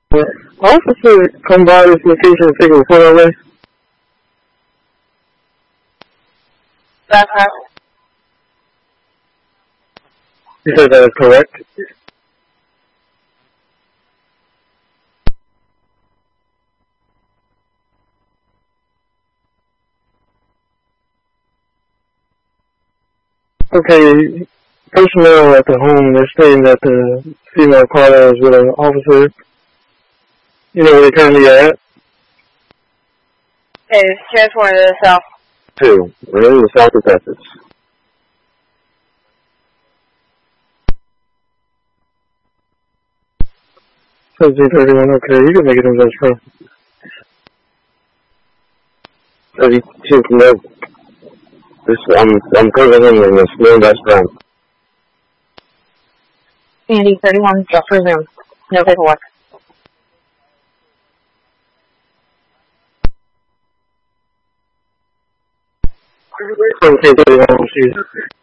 Officer, come by this location and take a photo away. You said that is correct? Okay, personnel at the home, they're stating that the female caller is with an officer. You know where they currently at? Hey, transport to the south. 2, we're in the South of Texas. So 31, okay, you can make it in those front. 32, no. I'm currently in the Small West Ground. Andy, 31, just resume. No paperwork. Okay, 31,